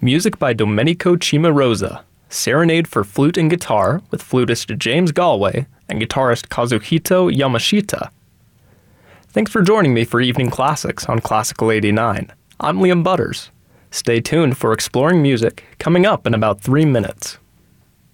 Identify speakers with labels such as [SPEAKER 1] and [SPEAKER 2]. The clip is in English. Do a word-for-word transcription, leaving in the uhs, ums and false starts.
[SPEAKER 1] Music by Domenico Cimarosa, Serenade for Flute and Guitar with flutist James Galway and guitarist Kazuhito Yamashita. Thanks for joining me for Evening Classics on Classical eighty-nine. I'm Liam Butters. Stay tuned for Exploring Music, coming up in about three minutes.